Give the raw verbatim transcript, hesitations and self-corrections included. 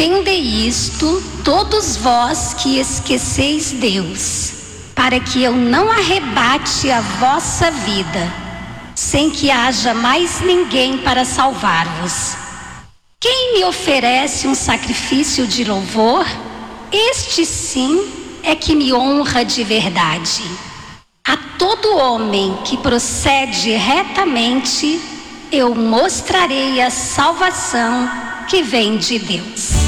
Entendei isto, todos vós que esqueceis Deus, para que eu não arrebate a vossa vida, sem que haja mais ninguém para salvar-vos. Quem me oferece um sacrifício de louvor, este sim é que me honra de verdade. A todo homem que procede retamente, eu mostrarei a salvação que vem de Deus.